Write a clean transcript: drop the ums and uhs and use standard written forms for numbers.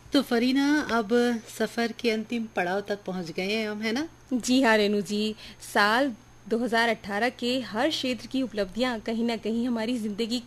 तो फरीना, अब सफर के अंतिम पड़ाव तक पहुंच गए हैं हम, है ना? जी हाँ रेनू जी। साल 2018 के हर क्षेत्र की उपलब्धियां कहीं ना कहीं हमारी जिंदगी